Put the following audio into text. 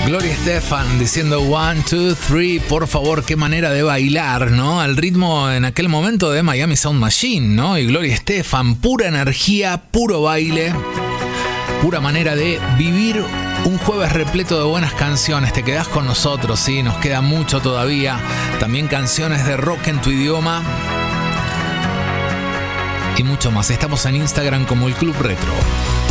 Gloria Estefan diciendo 1, 2, 3, por favor, qué manera de bailar, ¿no? Al ritmo en aquel momento de Miami Sound Machine, ¿no? Y Gloria Estefan, pura energía, puro baile, pura manera de vivir un jueves repleto de buenas canciones. Te quedás con nosotros, ¿sí? Nos queda mucho todavía. También canciones de rock en tu idioma y mucho más. Estamos en Instagram como El Club Retro.